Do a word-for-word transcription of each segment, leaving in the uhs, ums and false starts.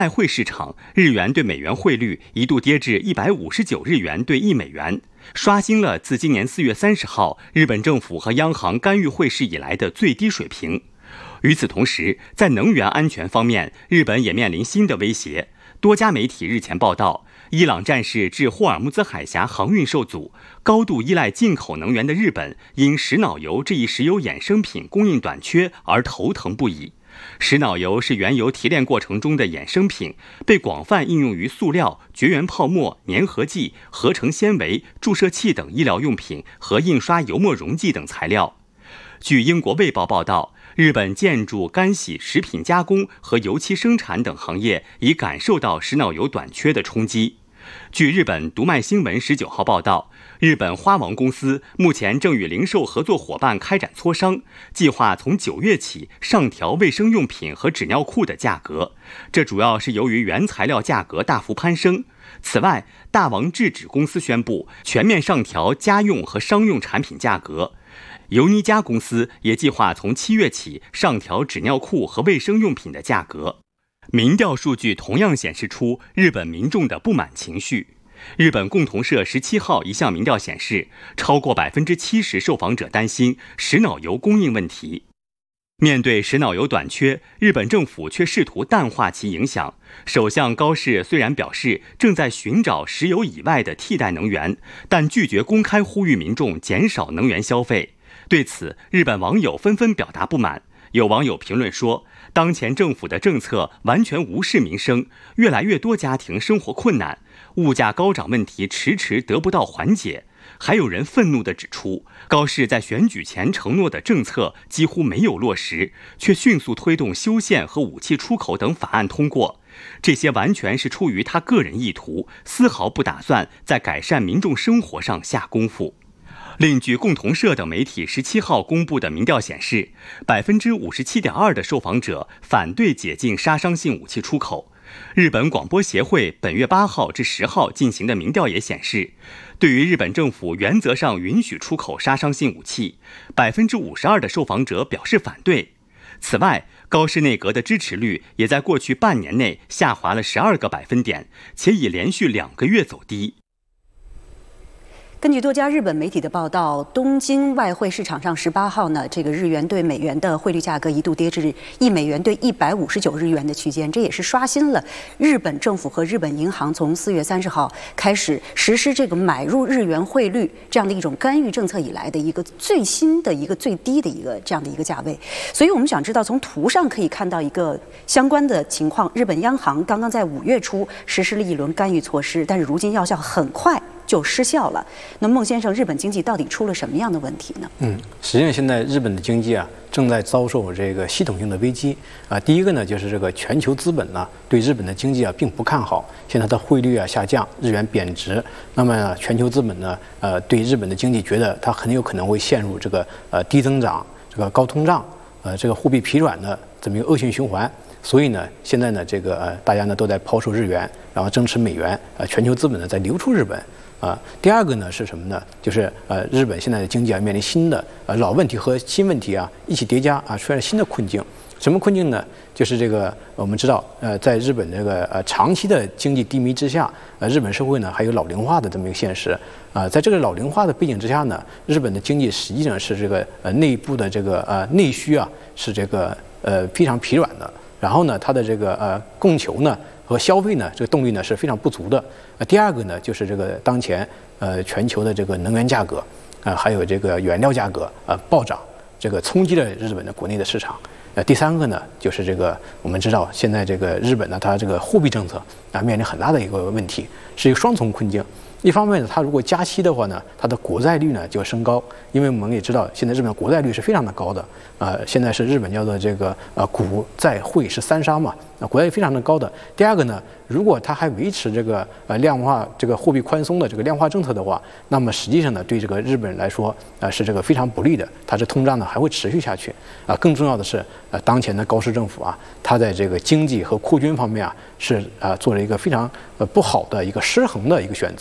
外汇市场，日元对美元汇率一度跌至一百五十九日元兑一美元，刷新了自今年四月三十号日本政府和央行干预汇市以来的最低水平。与此同时，在能源安全方面，日本也面临新的威胁。多家媒体日前报道，伊朗战事致霍尔木兹海峡航运受阻，高度依赖进口能源的日本因石脑油这一石油衍生品供应短缺而头疼不已。石脑油是原油提炼过程中的衍生品，被广泛应用于塑料、绝缘泡沫、粘合剂、合成纤维、注射器等医疗用品和印刷油墨溶剂等材料。据英国《卫报》报道，日本建筑、干洗、食品加工和油漆生产等行业已感受到石脑油短缺的冲击。据日本读卖新闻十九号报道，日本花王公司目前正与零售合作伙伴开展磋商，计划从九月起上调卫生用品和纸尿裤的价格。这主要是由于原材料价格大幅攀升。此外，大王制纸公司宣布全面上调家用和商用产品价格。尤尼加公司也计划从七月起上调纸尿裤和卫生用品的价格。民调数据同样显示出日本民众的不满情绪。日本共同社十七号一项民调显示，超过百分之七十受访者担心石脑油供应问题。面对石脑油短缺，日本政府却试图淡化其影响。首相高市虽然表示正在寻找石油以外的替代能源，但拒绝公开呼吁民众减少能源消费。对此，日本网友纷纷表达不满。有网友评论说，当前政府的政策完全无视民生，越来越多家庭生活困难，物价高涨问题迟迟得不到缓解。还有人愤怒地指出，高市在选举前承诺的政策几乎没有落实，却迅速推动修宪和武器出口等法案通过，这些完全是出于他个人意图，丝毫不打算在改善民众生活上下功夫。另据共同社等媒体十七号公布的民调显示，百分之五十七点二的受访者反对解禁杀伤性武器出口。日本广播协会本月八号至十号进行的民调也显示，对于日本政府原则上允许出口杀伤性武器，百分之五十二的受访者表示反对。此外，高市内阁的支持率也在过去半年内下滑了十二个百分点，且已连续两个月走低。 根据多家日本媒体的报道，东京外汇市场上十八号呢，这个日元对美元的汇率价格一度跌至一美元对一百五十九日元的区间，这也是刷新了日本政府和日本银行从四月三十号开始实施这个买入日元汇率这样的一种干预政策以来的一个最新的一个最低的一个这样的一个价位。所以我们想知道，从图上可以看到一个相关的情况，日本央行刚刚在五月初实施了一轮干预措施，但是如今药效很快就失效了。那孟先生，日本经济到底出了什么样的问题呢？嗯， 实际上现在日本的经济啊正在遭受这个系统性的危机啊。第一个呢，就是这个全球资本呢对日本的经济啊并不看好，现在它汇率啊下降，日元贬值，那么呢全球资本呢呃对日本的经济觉得它很有可能会陷入这个呃低增长、这个高通胀、呃这个货币疲软的这么一个恶性循环。所以呢，现在呢这个呃大家呢都在抛售日元，然后增持美元，呃全球资本呢在流出日本。啊，第二个呢是什么呢？就是呃，日本现在的经济啊面临新的呃老问题和新问题啊一起叠加啊，出现了新的困境。什么困境呢？就是这个我们知道，呃，在日本这个呃长期的经济低迷之下，呃，日本社会呢还有老龄化的这么一个现实啊、呃，在这个老龄化的背景之下呢，日本的经济实际上是这个呃内部的这个呃内需啊是这个呃非常疲软的，然后呢，它的这个呃供求呢和消费呢这个动力呢是非常不足的。呃，第二个呢就是这个当前呃全球的这个能源价格啊、呃，还有这个原料价格啊、呃、暴涨，这个冲击了日本的国内的市场。呃，第三个呢，就是这个我们知道，现在这个日本呢，它这个货币政策啊面临很大的一个问题，是一个双重困境。一方面呢，它如果加息的话呢，它的国债率呢就要升高，因为我们也知道，现在日本的国债率是非常的高的，呃，现在是日本叫做这个呃股债汇是三杀嘛，那国债非常的高的。第二个呢，如果它还维持这个呃量化这个货币宽松的这个量化政策的话，那么实际上呢，对这个日本人来说，呃是这个非常不利的，它这通胀呢还会持续下去啊、呃。更重要的是，呃，当前的高市政府啊，它在这个经济和扩军方面啊，是啊、呃、做了一个非常呃不好的一个失衡的一个选择。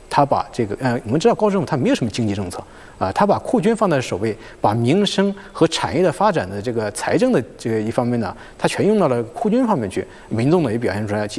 他把这个呃，我们知道高市政府他没有什么经济政策啊，他把库捐放在首位，把民生和产业的发展的这个财政的这个一方面呢，他全用到了库捐方面去，民众呢也表现出来